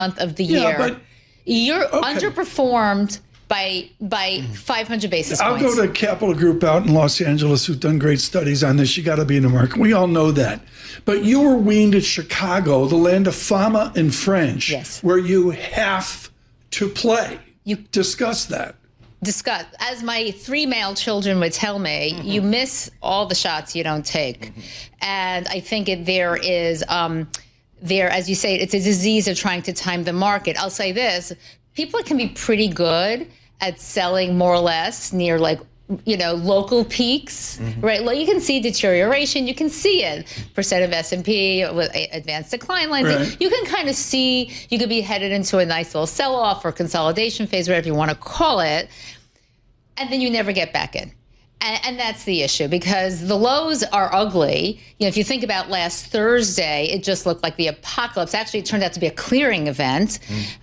month of the year. But, you're underperformed by 500 basis I'll points. go to Capital Group out in Los Angeles, who've done great studies on this. You got to be in the market. We all know that. But you were weaned at Chicago, the land of Fama and French, yes, where you have to play. You discuss that. Discuss. As my 3 male children would tell me, you miss all the shots you don't take. And I think there is, as you say, it's a disease of trying to time the market. I'll say this, people can be pretty good at selling more or less near local peaks, right? Well, you can see deterioration. You can see it. Percent of S&P with advanced decline lines. Right. You can kind of see you could be headed into a nice little sell-off or consolidation phase, whatever you want to call it. And then you never get back in. And that's the issue, because the lows are ugly. If you think about last Thursday, it just looked like the apocalypse. Actually, it turned out to be a clearing event.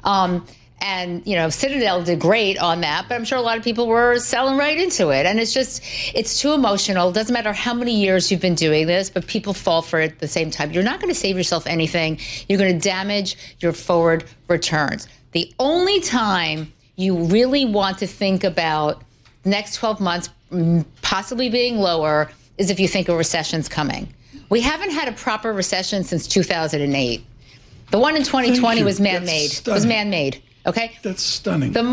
And, Citadel did great on that, but I'm sure a lot of people were selling right into it. And it's too emotional. It doesn't matter how many years you've been doing this, but people fall for it at the same time. You're not going to save yourself anything. You're going to damage your forward returns. The only time you really want to think about the next 12 months possibly being lower is if you think a recession's coming. We haven't had a proper recession since 2008. The one in 2020 was man-made. Okay, that's stunning. The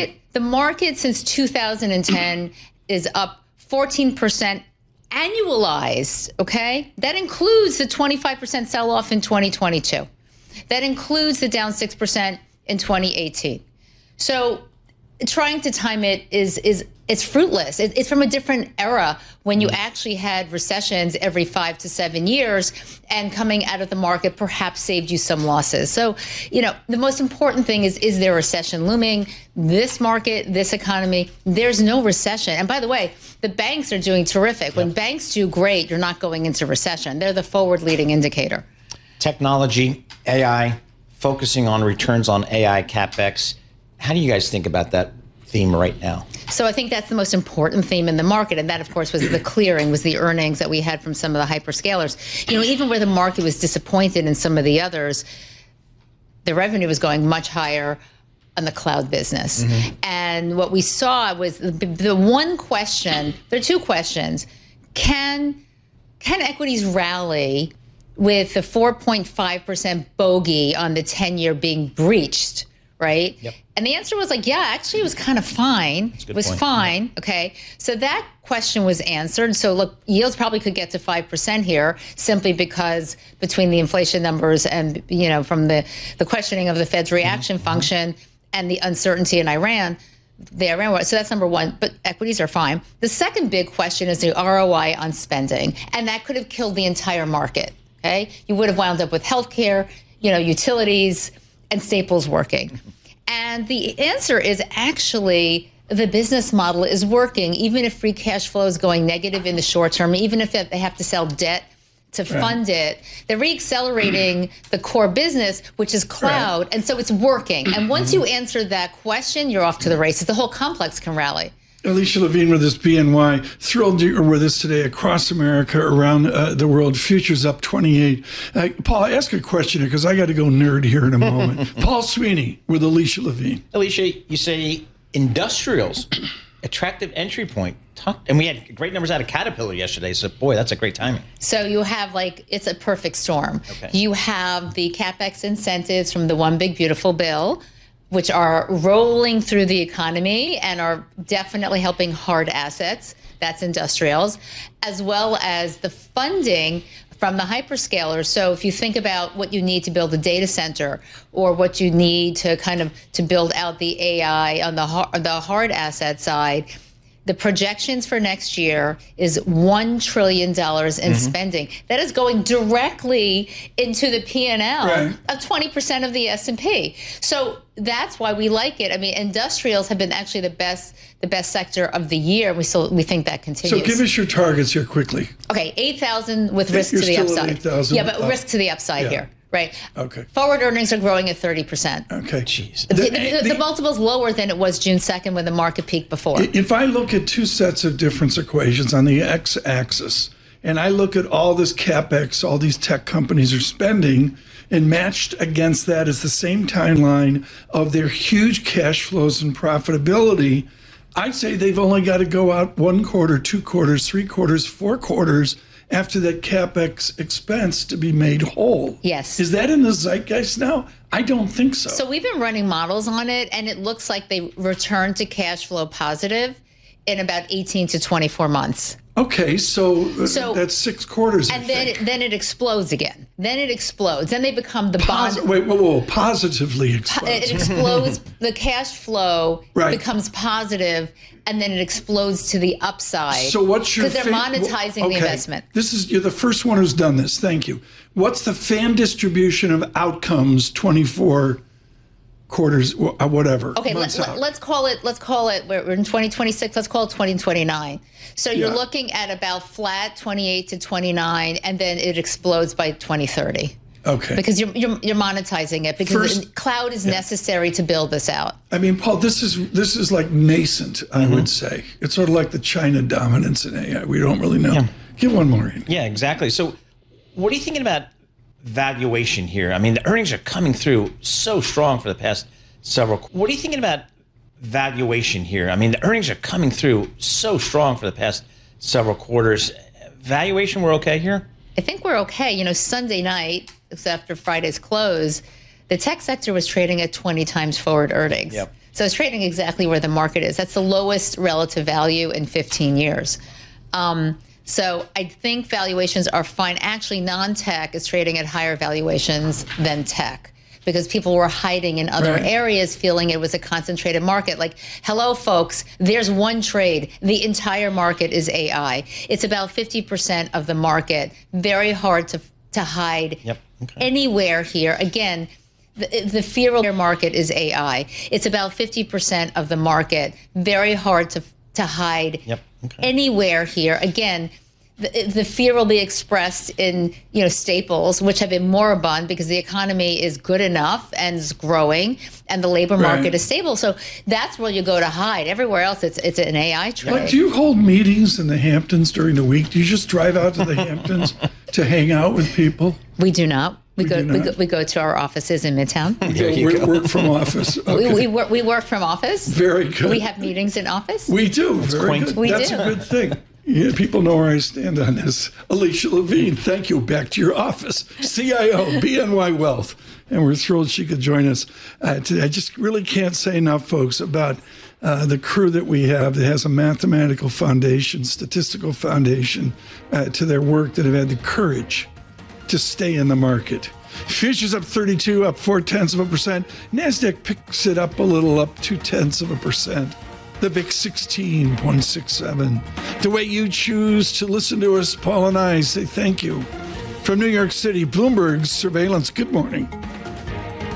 market since 2010 is up 14% annualized. Okay, that includes the 25% sell-off in 2022. That includes the down 6% in 2018. So trying to time it it's fruitless. It's from a different era when you actually had recessions every 5 to 7 years, and coming out of the market perhaps saved you some losses. So, the most important thing is there a recession looming? This market, this economy, there's no recession. And by the way, the banks are doing terrific. When banks do great, you're not going into recession. They're the forward leading indicator. Technology, AI, focusing on returns on AI CapEx. How do you guys think about that theme right now? So I think that's the most important theme in the market. And that, of course, was the clearing, was the earnings that we had from some of the hyperscalers. Even where the market was disappointed in some of the others, the revenue was going much higher on the cloud business. And what we saw was the one question, there are two questions. Can equities rally with the 4.5% bogey on the 10-year being breached? Right? Yep. And the answer was actually, it was kind of fine. It was fine. Yeah. Okay. So that question was answered. So look, yields probably could get to 5% here simply because between the inflation numbers and, from the questioning of the Fed's reaction function and the uncertainty in Iran, so that's number one, but equities are fine. The second big question is the ROI on spending. And that could have killed the entire market. Okay. You would have wound up with healthcare, utilities, and staples working. And the answer is actually the business model is working, even if free cash flow is going negative in the short term, even if they have to sell debt to fund it. They're reaccelerating the core business, which is cloud, and so it's working. And once you answer that question, you're off to the races. The whole complex can rally. Alicia Levine with us, BNY. Thrilled you're with us today across America, around the world. Futures up 28. Paul, ask a question because I got to go nerd here in a moment. Paul Sweeney with Alicia Levine. Alicia, you say industrials, attractive entry point. And we had great numbers out of Caterpillar yesterday. So, boy, that's a great timing. So you have it's a perfect storm. Okay. You have the CapEx incentives from the One Big Beautiful Bill, which are rolling through the economy and are definitely helping hard assets, that's industrials, as well as the funding from the hyperscalers. So if you think about what you need to build a data center or what you need to to build out the AI on the hard asset side, the projections for next year is $1 trillion in spending. That is going directly into the P&L of 20% of the S&P. So that's why we like it. I mean, industrials have been actually the best sector of the year. We think that continues. So give us your targets here quickly. Okay, 8,000 with risk to the upside. 8,000. Yeah, but risk to the upside here. Right. Okay. Forward earnings are growing at 30%. Okay. Jeez. The multiple's lower than it was June 2nd when the market peaked before. If I look at two sets of difference equations on the x-axis, and I look at all this CapEx, all these tech companies are spending, and matched against that is the same timeline of their huge cash flows and profitability, I'd say they've only got to go out 1 quarter, 2 quarters, 3 quarters, 4 quarters after that CapEx expense to be made whole. Yes. Is that in the zeitgeist now? I don't think so. So we've been running models on it, and it looks like they return to cash flow positive in about 18 to 24 months. Okay, so that's 6 quarters. And then it explodes again. Then it explodes. Then they become the bond. Wait, whoa, positively explodes. It explodes. The cash flow Right. becomes positive, and then it explodes to the upside. So what's your because they're monetizing the investment. You're the first one who's done this. Thank you. What's the fan distribution of outcomes 24 quarters, whatever? Okay, let's call it. We're in 2026. Let's call it 2029. So you're looking at about flat 28 to 29, and then it explodes by 2030. Okay. Because you're monetizing it because cloud is necessary to build this out. I mean, Paul, this is like nascent, I would say. It's sort of like the China dominance in AI. We don't really know. Yeah. Give one more in. Yeah, exactly. So what are you thinking about valuation here? I mean, the earnings are coming through so strong for the past several. What are you thinking about valuation here? I mean, the earnings are coming through so strong for the past several quarters. Valuation, we're okay here? I think we're okay. You know, Sunday night, after Friday's close, the tech sector was trading at 20 times forward earnings. Yep. So it's trading exactly where the market is. That's the lowest relative value in 15 years. So I think valuations are fine. Actually, non-tech is trading at higher valuations than tech because people were hiding in other areas, feeling it was a concentrated market. Like, hello, folks, there's one trade. The entire market is AI. It's about 50% of the market. Very hard to hide anywhere here. Again, the fear market is AI. It's about 50% of the market. Very hard to hide anywhere here. Again, the fear will be expressed in staples, which have been moribund because the economy is good enough and is growing, and the labor market is stable. So that's where you go to hide. Everywhere else, it's an AI trade. But do you hold meetings in the Hamptons during the week? Do you just drive out to the Hamptons to hang out with people? We do not. We go to our offices in Midtown. We work from office. Okay. We work from office. Very good. We have meetings in office. We do. Very good. That's a good thing. Yeah, people know where I stand on this. Alicia Levine, thank you. Back to your office. CIO, BNY Wealth. And we're thrilled she could join us today. I just really can't say enough, folks, about the crew that we have that has a mathematical foundation, statistical foundation to their work, that have had the courage to stay in the market. Futures up 32, up 0.4%. NASDAQ picks it up a little, up 0.2%. The VIX 16.67. The way you choose to listen to us, Paul and I say thank you. From New York City, Bloomberg Surveillance, good morning.